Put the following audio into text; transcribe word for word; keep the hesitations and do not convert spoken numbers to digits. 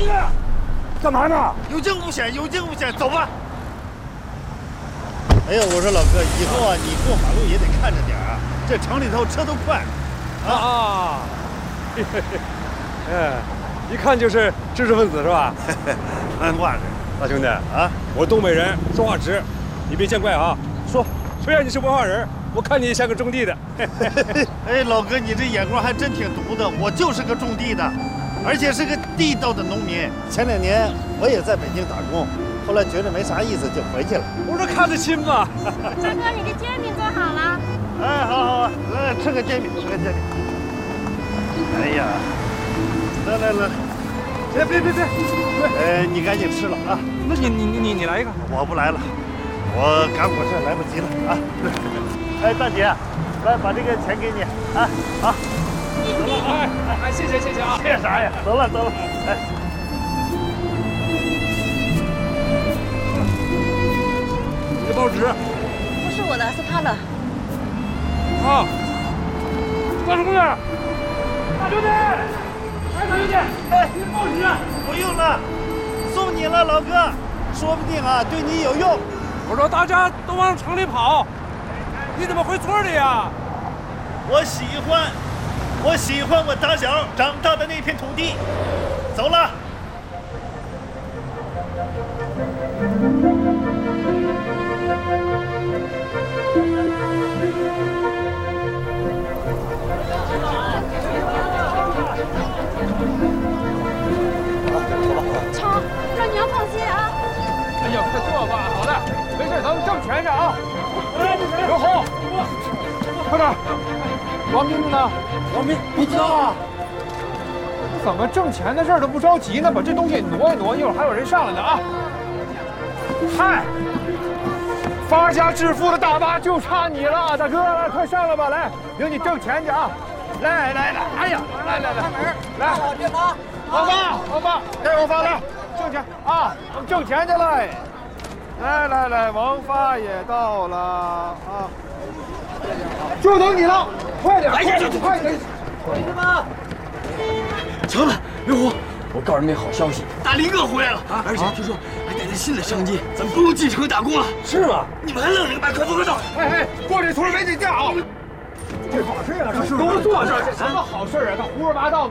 去！干嘛呢？ 有惊无险，有惊无险，走吧。哎呀，我说老哥，以后啊，你过马路也得看着点啊，这城里头车都快。 啊啊！嘿嘿嘿，哎，一看就是知识分子是吧？ 文化人， 大兄弟啊，我东北人，说话直，你别见怪啊。说，虽然你是文化人，我看你像个种地的。 哎，老哥，你这眼光还真挺毒的。我就是个种地的，而且是个地道的农民。前两年我也在北京打工，后来觉得没啥意思，就回去了。 我说看得亲嘛。 大哥，你的煎饼做好了。 哎，好好好，来吃个煎饼，吃个煎饼。哎呀，来来来， 别别别别， 哎，你赶紧吃了啊。 那你你你你来一个。 我不来了，我赶火车来不及了啊。哎，大姐，来把这个钱给你啊，好。 走了，哎哎，谢谢谢谢啊。 谢啥呀？走了走了，哎。 你的报纸。 不是我的，是他的。 啊，大兄弟，大兄弟，哎，大兄弟，哎，你的报纸。 不用了，送你了，老哥，说不定啊对你有用。 我说大家都往城里跑，你怎么回村里呀？ 我喜欢，我喜欢我打小长大的那片土地。走了。 超，让你要放心啊。 哎呀，快坐吧，好的，没事，咱们挣钱去啊。刘红，快点！王明呢？王明不知道啊。怎么挣钱的事儿都不着急呢？把这东西挪一挪，一会儿还有人上来呢啊！嗨，发家致富的大妈就差你了，大哥，来快上来吧，来，领你挣钱去啊！来来来，哎呀，来来来，开门，来，别跑，王发，王发，哎，王发来，挣钱啊，我们挣钱去了。来来来，王发也到了啊，就等你了，快点，快点，快点， 同志们，成了，刘虎，我告诉你们好消息，大林哥回来了啊！而且听说还带着新的商机，咱们不用进城打工了。 是吗？ 你们还愣着干嘛？快坐快走！ 哎哎，过这村没你店啊！这好事啊，这是都做这是什么好事啊？他胡说八道。